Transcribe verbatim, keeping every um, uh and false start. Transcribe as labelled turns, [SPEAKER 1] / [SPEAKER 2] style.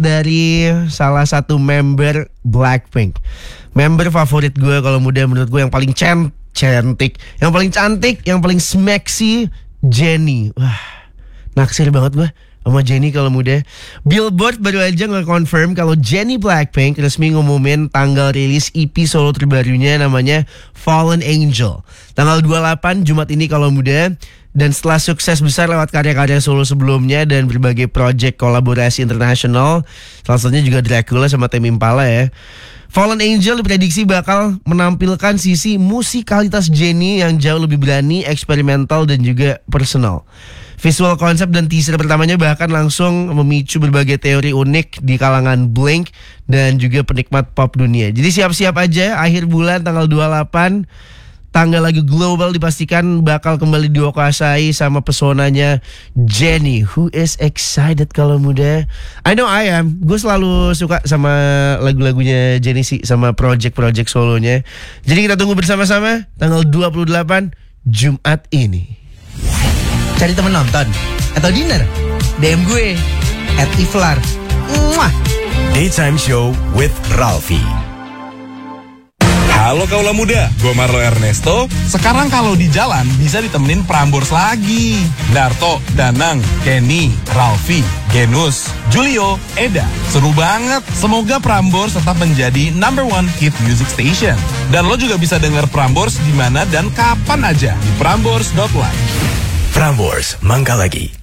[SPEAKER 1] dari salah satu member Blackpink. Member favorit gue kalau muda menurut gue, yang paling cent- cantik, yang paling cantik, yang paling sexy, Jennie. Wah, naksir banget gue sama Jennie kalau muda. Billboard baru aja nge-confirm kalau Jennie Blackpink resmi ngumumin tanggal rilis E P solo terbarunya namanya Fallen Angel. Tanggal dua puluh delapan Jumat ini kalau muda. Dan setelah sukses besar lewat karya-karya solo sebelumnya dan berbagai project kolaborasi internasional, salah satunya juga Dracula sama Tame Impala ya, Fallen Angel diprediksi bakal menampilkan sisi musikalitas Jennie yang jauh lebih berani, eksperimental dan juga personal. Visual konsep dan teaser pertamanya bahkan langsung memicu berbagai teori unik di kalangan Blink dan juga penikmat pop dunia. Jadi siap-siap aja, akhir bulan tanggal dua puluh delapan tanggal lagu global dipastikan bakal kembali dikuasai sama pesonanya Jennie. Who is excited kalau muda? I know I am. Gue selalu suka sama lagu-lagunya Jennie sih, sama project-project solonya. Jadi kita tunggu bersama-sama tanggal dua puluh delapan Jumat ini.
[SPEAKER 2] Cari temen nonton atau dinner? D M gue at Iflar. Mwah.
[SPEAKER 3] Daytime Show with Ralphie.
[SPEAKER 4] Halo kaulah muda, gue Marlo Ernesto.
[SPEAKER 5] Sekarang kalau di jalan bisa ditemenin Prambors lagi. Darto, Danang, Kenny, Ralphie, Genus, Julio, Eda. Seru banget. Semoga Prambors tetap menjadi number one hit music station. Dan lo juga bisa denger Prambors di mana dan kapan aja di prambors dot live.
[SPEAKER 3] Prambors, mangga lagi.